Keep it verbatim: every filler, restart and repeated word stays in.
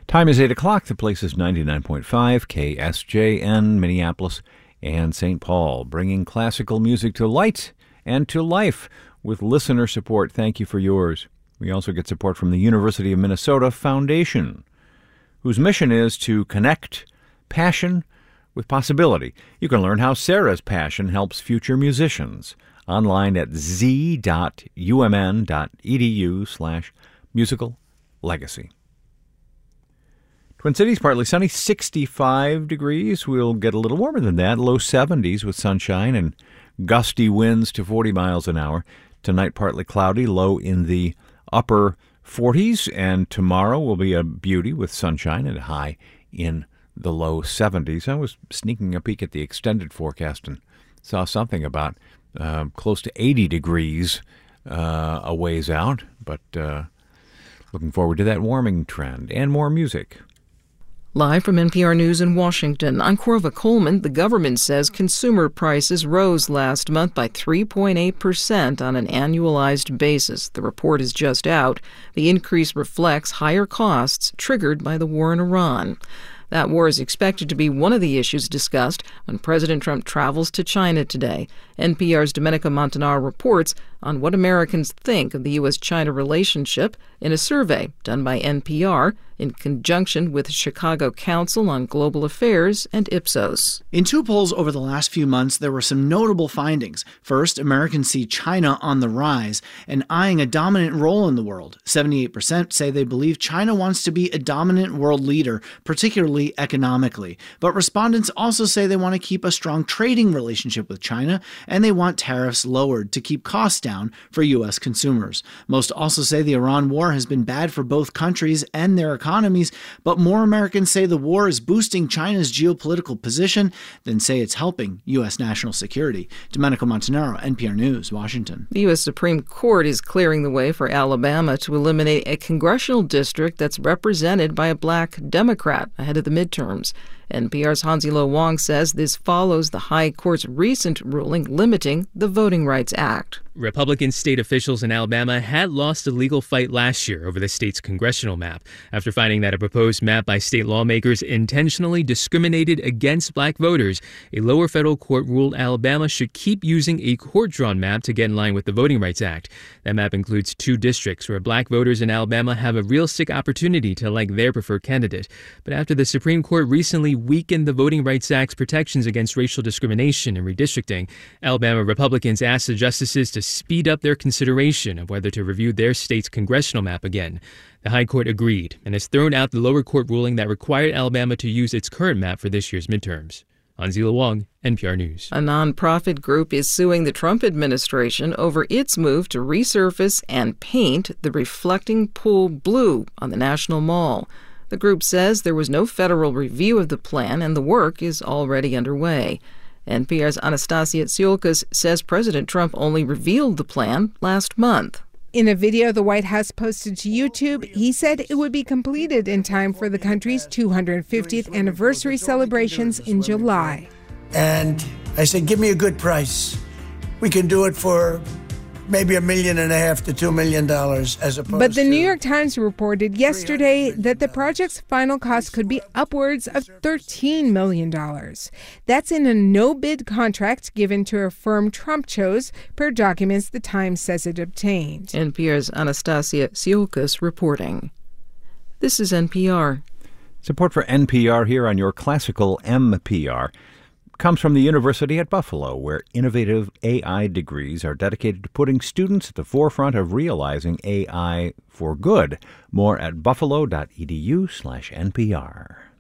Time is eight o'clock. The place is ninety-nine point five K S J N, Minneapolis and Saint Paul, bringing classical music to light and to life with listener support. Thank you for yours. We also get support from the University of Minnesota Foundation, whose mission is to connect passion with possibility. You can learn how Sarah's passion helps future musicians online at z dot u m n dot e d u slash musical legacy. Twin Cities, partly sunny, sixty-five degrees. We'll get a little warmer than that, low seventies with sunshine and gusty winds to forty miles an hour. Tonight, partly cloudy, low in the upper forties, and tomorrow will be a beauty with sunshine and high in the low seventies. I was sneaking a peek at the extended forecast and saw something about uh, close to eighty degrees uh, a ways out, but uh, looking forward to that warming trend and more music. Live from N P R News in Washington, I'm Corva Coleman. The government says consumer prices rose last month by three point eight percent on an annualized basis. The report is just out. The increase reflects higher costs triggered by the war in Iran. That war is expected to be one of the issues discussed when President Trump travels to China today. N P R's Domenica Montanaro reports on what Americans think of the U S China relationship in a survey done by N P R in conjunction with the Chicago Council on Global Affairs and Ipsos. In two polls over the last few months, there were some notable findings. First, Americans see China on the rise and eyeing a dominant role in the world. seventy-eight percent say they believe China wants to be a dominant world leader, particularly economically. But respondents also say they want to keep a strong trading relationship with China, and they want tariffs lowered to keep costs down for U S consumers. Most also say the Iran war has been bad for both countries and their economies, but more Americans say the war is boosting China's geopolitical position than say it's helping U S national security. Domenico Montanaro, N P R News, Washington. The U S Supreme Court is clearing the way for Alabama to eliminate a congressional district that's represented by a black Democrat ahead of the midterms. N P R's Hansilo Wong says this follows the High Court's recent ruling limiting the Voting Rights Act. Republican state officials in Alabama had lost a legal fight last year over the state's congressional map after finding that a proposed map by state lawmakers intentionally discriminated against black voters. A lower federal court ruled Alabama should keep using a court-drawn map to get in line with the Voting Rights Act. That map includes two districts where black voters in Alabama have a realistic opportunity to elect their preferred candidate. But after the Supreme Court recently weakened the Voting Rights Act's protections against racial discrimination and redistricting, Alabama Republicans asked the justices to speed up their consideration of whether to review their state's congressional map again. The High Court agreed and has thrown out the lower court ruling that required Alabama to use its current map for this year's midterms. Anzila Wong, N P R News. A nonprofit group is suing the Trump administration over its move to resurface and paint the reflecting pool blue on the National Mall. The group says there was no federal review of the plan and the work is already underway. N P R's Anastasia Tsiolkas says President Trump only revealed the plan last month. In a video the White House posted to YouTube, he said it would be completed in time for the country's two hundred fiftieth anniversary celebrations in July. And I said, give me a good price. We can do it for maybe a million and a half to two million dollars as opposed to... But the New York Times reported yesterday that the project's final cost could be upwards of thirteen million dollars. That's in a no-bid contract given to a firm Trump chose, per documents the Times says it obtained. N P R's Anastasia Tsiolkas reporting. This is N P R. Support for N P R here on your classical M P R comes from the University at Buffalo, where innovative A I degrees are dedicated to putting students at the forefront of realizing A I for good. More at buffalo dot e d u slash N P R.